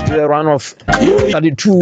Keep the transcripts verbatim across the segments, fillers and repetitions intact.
to the run of thirty-two.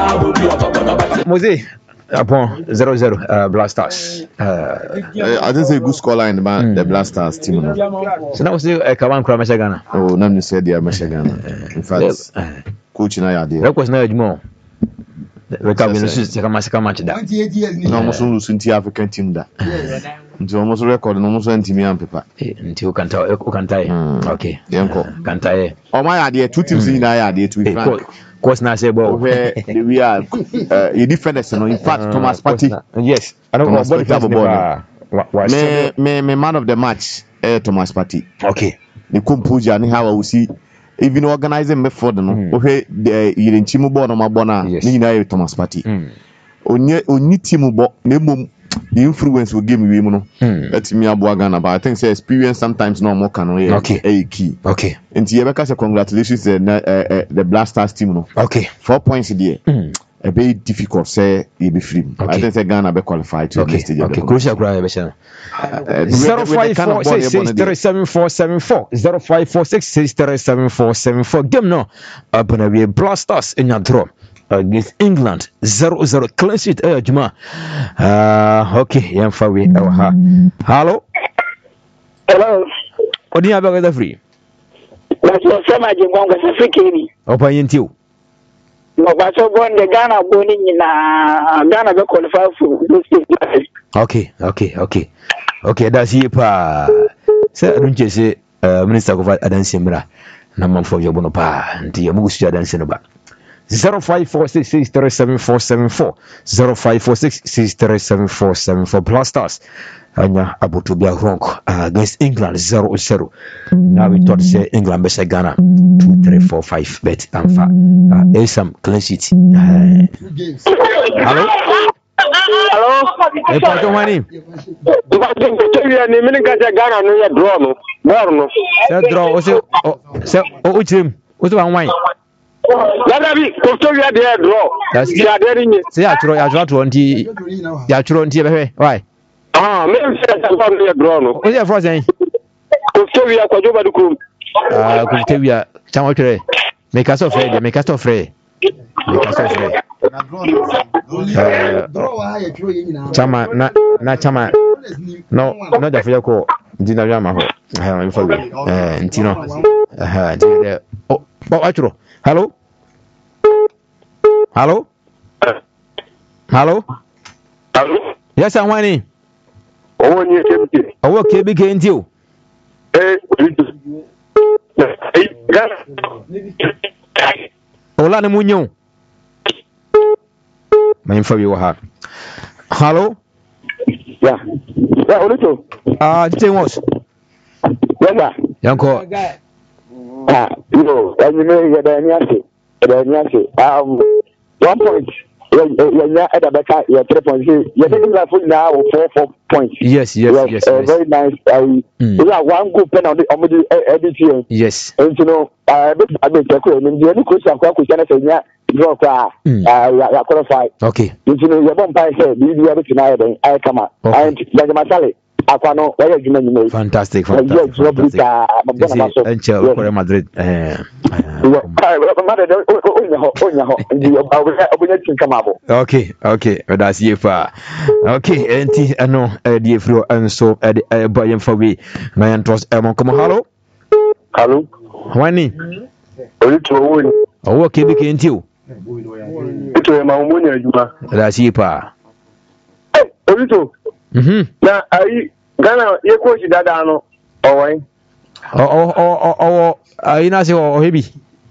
Mose upon zero zero uh, Blasters. Uh, I didn't say good score line about mm. the Blasters team. No. So now we say a Kawan Kura Mashagana. Oh, none said they are Mashagana. In fact, uh, coach and I are there. That was no more. We can win the Kamasa match that. No, almost losing the African team that. Until almost record and almost anti me and paper. Until you can tell, you can tie. Okay. Can tie. Oh, my idea, two teams in I idea to be frank. Course now say about where we are uh you defenders no in fact uh, Thomas Partey yes I don't Thomas know what me me me man of the match eh Thomas Partey okay the composure and how we see even organizing method no okay the yirin chimu bo no mabo na ni na Thomas Partey onye onyi team bo na mum the influence will give me no let me abo Ghana but I think say experience sometimes no more can okay a key okay and you ever say congratulations the uh, uh, the Blasters team no okay four points there mm. a very difficult say you be free okay. I think say Ghana be qualified to okay. next stage okay crucial cry be say zero five four six six three seven four seven four zero five four six six three seven four seven four game no upon we Blasters in your draw against England zero zero clean sheet eh juma uh okay yam fa we ha hello hello odi abaga da free that's what some agent gonga safikini opa yintiu no ba so bon de Ghana boni na Ghana be qualify for those things okay okay okay okay that's it pa say adun che say minister of adansi mra na manfo yobo no pa nti yamugu su adansi no ba zero five four six six three seven four seven four zero five four six six three seven four seven four Blasters anya abotubia wrong uh, against England zero zero. Now we thought say England be say Ghana two three four five bet and fa uh, Esam clean sheet uh, hello hello e pa to mani ba to wi ani min ka Ghana no ya draw no bor no se draw o se se o uchim o se wan Lada bi Victoria dey draw. Ya dey ni. Say ya tro ya tro to nti ya tro nti be hwe. Why? Ah, me say that one dey draw no. O dey for say. Victoria kwa joba dukum. Ah, Victoria chama tro. Make us of ready, make us of ready. Make us of ready. Chama na na chama. No, no da for ko nti na jama ho. Eh, for we. Eh, nti no. Eh, nti dey. Oh, oh, atro. Hello? Hello? Hello? Hello? Yes, I'm Wani. Oh, you K B K. Oh, K B K and you. Eh, Ola na munyo. My info you have. Hello? Yeah. Yeah, Olito. Ah, uh, was. Yeah. Yanko. Ah, you know, and you know, you're the um, one point. You're at the back, you're three points. You're taking that foot now, four, four points. Yes, yes, yes. yes, uh, yes. Very nice. I, mm. You have one good penalty on the edition. Yes. And you know, I bet I bet I mean, the only question I question is, yeah, draw car, uh, qualified. Okay. You know, your bumpire said, you do everything I come out. And like my salary. Fantastic, fantastic, fantastic. Enche Real Madrid. Eh. Okay, okay. That's you for. Okay, enti ano eh die fro enso eh eh boy for we. Na yantos e mon come hello. Hello. Wani. Olito woni. Owo ke bi ke enti o. Ito e ma umuni ajuma. That's you pa. Eh, Olito. Mhm. Na ai Ghana ye coach dada no owai. O o o o ai na se o hebi.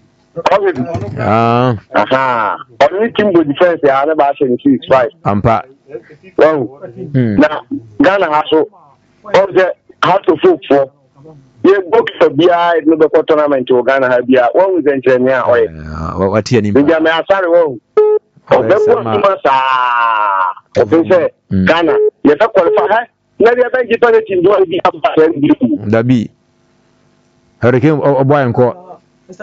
Ah. Aha. Only team go defense ya na ba six five. Ampa. Wow. Na Ghana haso. Or the how to folk for. Ye book for bia no be tournament o Ghana ha bia. One with engineer oy. What here ni? Nja me asare wo. Obebo kuma sa. Obese Ghana ye ta qualify. Dabi. Hurricane or boy and call.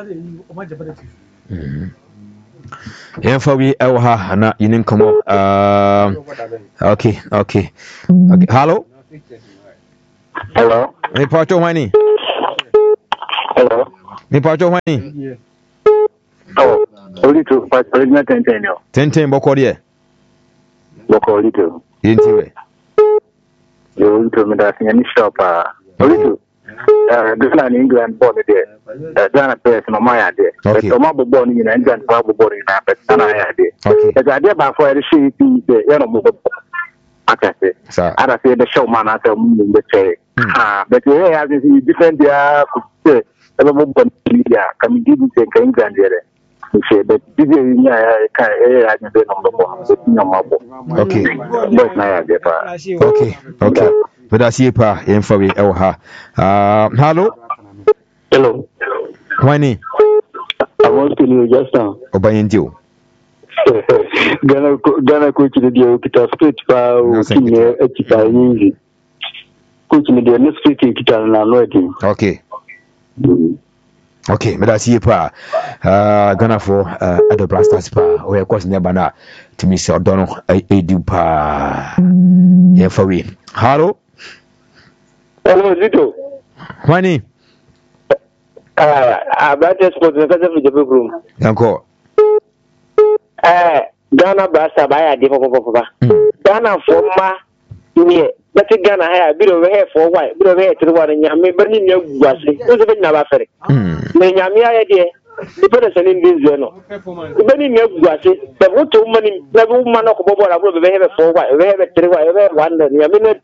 Yeah, for we ha na you didn't come up. Uh, okay, okay, okay. Hello. Hello. Ni pato wani. Hello. Ni pato wani. Oh. Olito, but original ten ten. ten ten Bokodia. Bokolito. Intiwe. You told me that in any shop. Olito. Uh, this is England born there. Uh, Ghana players no my idea. Okay. But Omar born in England, Omar born in Africa. Ghana idea. Okay. The idea about for the sheep is the you know. Okay. Sir. I say the showman I say the chair. Ah, but here has been different. There, could say, everyone media can give you say England there. Say, but this is yeah, can I can be number one. Okay. But na idea pa. Okay. Okay. But I see pa in for we ha. Uh, hello. Hello. Wani. I want to know just now. Obayendio. Ghana Ghana coach the deal kita split pa o kinye ekita yingi. Coach ni the next week kita na nothing. Okay. Okay, but I see pa. Uh, Ghana for uh, other blasters pa. We of course never na to me say odono edu pa. Yeah for we. Hello. Hello Zito. Wani. Ah, about sports na kaza fi jabe room. Yanko. Eh, Ghana Brasa by a different papa. Ghana for ma, yeah, but Ghana hair, bit of hair for white, bit of hair to the one in Yami, but in your guassi, who's a bit never ferry. When Yami idea, the person in this journal. But in your guassi, the what two money, the woman of Bobo, I will have a four white, we have a three white, we have one, Yami,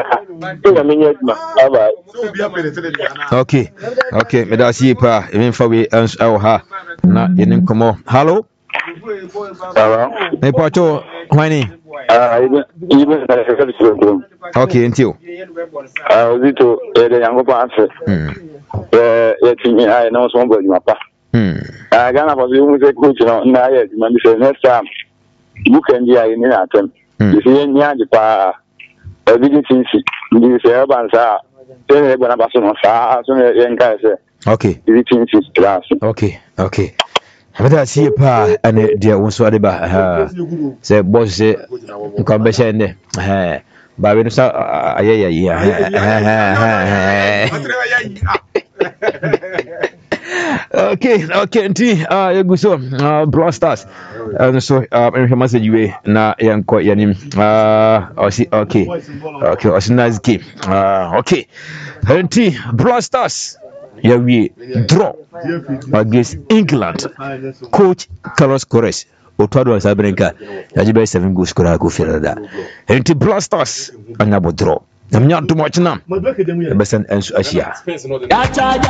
okay, okay, but I see pa, even for we answer our ha, not in come. Hello. Hello. Hey, Pacho, Wani. Ah, even even the okay, until. Ah, Zito, the young pastor. Eh, yet I know somebody, my pa. Hmm. Ah, Ghana was you was a coach, you know, now yet, man, say next time you can be in an attempt. You see, in Yanja, a video T C, you say, Urban, sir, then they're going to pass on, sir, so young guys, okay, class. okay, okay. But I see pa and dear one so adeba say boss say come be shende eh ba we no sa ayaya ya okay okay nti ah you go so blasters and so uh me message we na yanko yanim ah okay okay o si nice game ah okay nti blasters yeah, we draw against England. Coach Carlos Corres, Otado Sabrenka, Yajibe seven goals scorer go Ferrada. And to blasters, and about draw. I'm not too much now. The best and Asia.